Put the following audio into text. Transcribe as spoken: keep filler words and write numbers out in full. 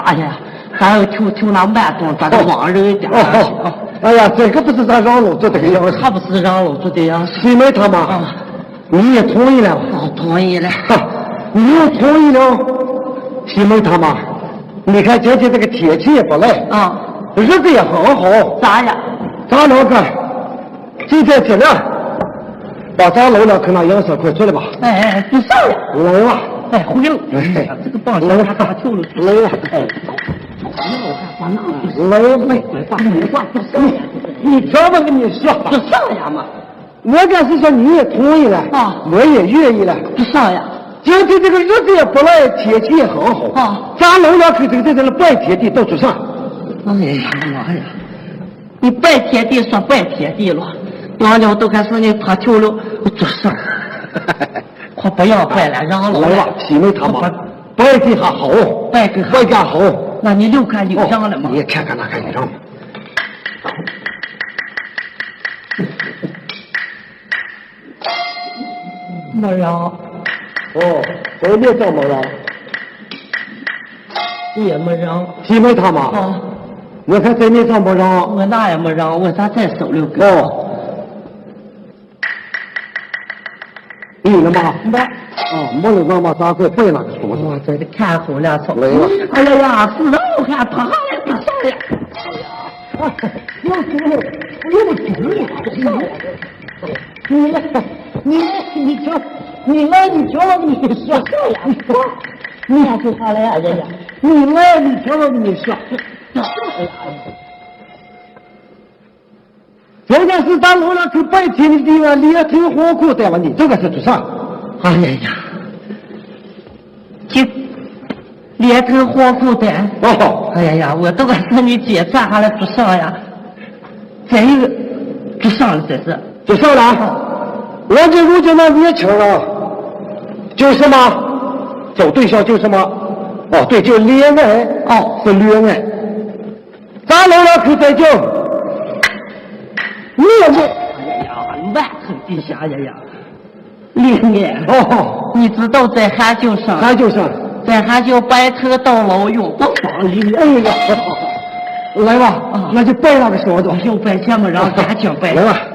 哎呀，咱要求求那慢动，咱就往人家。 哦哦，哎呀，这个不是咱让路做这个样式， 还不是让路做这样式。 西梅他妈， 啊， 你也同意了？ 哦，同意了。 哈，你也同意了？西梅他妈，你看今天这个天气也不赖啊， 日子也很好。 咋呀？ 咱两个今天天亮，把咱楼上看那样式快出来吧。 哎哎，你上来。 来吧。 哎，回了。 哎， 这个棒球他打球了。 来吧。哎。来吧，快快快快！你听我跟你说， 就上呀嘛。 我敢是说你也同意了啊， 我也愿意了。 就上呀。 今天这个日子也不赖，天气也很好啊。 咱楼上可这个在这里拜天地到处上。 哎呀妈呀！你拜天地说拜天地了，娘娘都开始你他球了，我做事儿。快不要拜了，让老来吧，西梅他妈，拜地还好， 拜个拜个好。 那你又看有让了吗？ 你也看看那看有让吗？ 没让。 哦，我也这么让， 也没让。 西梅他妈， 啊， 我看在你上不让， 我那也没让，我咋再收了个？ 哦，你了吗？ 没。 哦，没了，那么咱快背那个说我这里看好了，操！ 来了。 哎呀呀，是让我看他下来，他上来。 哎呀，又走了，又走了，你来，你来，你瞧，你来，你瞧我跟你说，你说，你看出啥来呀？这呀，你来，你瞧我跟你说，这啥呀？这个是咱楼上去拜天的地方，连头火裤带了你，这个是做啥？ 哎呀呀，这连头火裤带。 哦， 哎呀呀，我都该是你姐站下来做啥呀？再一个，做啥了这是？ 做啥了？我这如今那年轻了，就是嘛，找对象就是嘛，哦对，就恋爱，哦是恋爱。咱楼上可在叫恋爱。 哎呀呀，万口地下呀呀，恋爱。 哦， 你知道在韩就上， 咱就是在韩就白头到老永不放离。 哎呀，来吧，那就拜那个小子， 就拜前面让赶紧拜。 来吧。